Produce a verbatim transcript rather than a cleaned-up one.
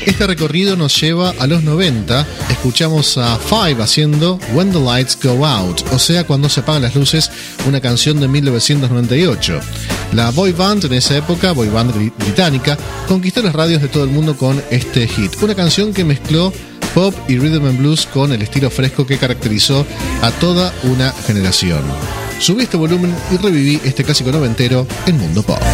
Este recorrido nos lleva a los noventa. Escuchamos a Five haciendo When the Lights Go Out, o sea, cuando se apagan las luces, una canción de mil novecientos noventa y ocho. La boy band en esa época, boy band británica, conquistó las radios de todo el mundo con este hit. Una canción que mezcló pop y rhythm and blues con el estilo fresco que caracterizó a toda una generación. Subí este volumen y reviví este clásico noventero en Mundo Pop.